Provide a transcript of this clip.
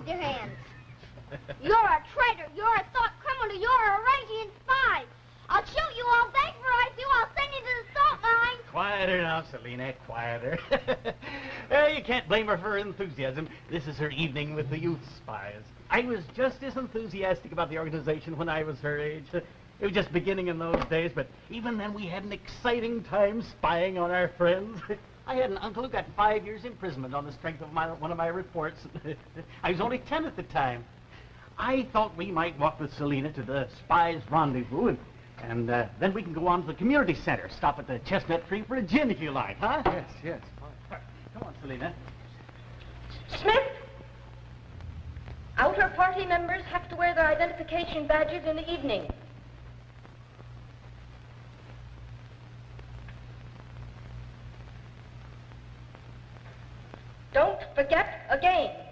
with your hands. You're a traitor. You're a thought criminal. You're a Eurasian spy. I'll shoot you all vaporize you. I'll send you to the salt mine. Quieter now, Selina, quieter. You can't blame her for her enthusiasm. This is her evening with the youth spies. I was just as enthusiastic about the organization when I was her age. It was just beginning in those days, but even then we had an exciting time spying on our friends. I had an uncle who got 5 years imprisonment on the strength of one of my reports. I was only 10 at the time. I thought we might walk with Selina to the spies' rendezvous, and then we can go on to the community center. Stop at the Chestnut Tree for a gin if you like, huh? Yes, yes. Fine. Come on, Selina. Smith! Outer party members have to wear their identification badges in the evening. Don't forget again.